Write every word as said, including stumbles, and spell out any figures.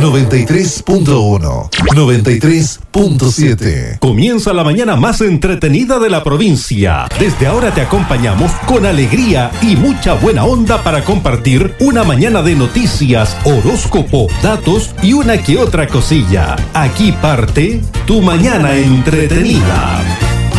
noventa y tres punto uno, noventa y tres punto siete. Comienza la mañana más entretenida de la provincia. Desde ahora te acompañamos con alegría y mucha buena onda para compartir una mañana de noticias, horóscopo, datos y una que otra cosilla. Aquí parte tu mañana entretenida.